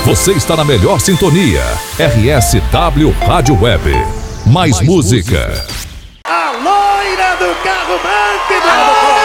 Você está na melhor sintonia. RSW Rádio Web. Mais música. A loira do carro Mantineiro.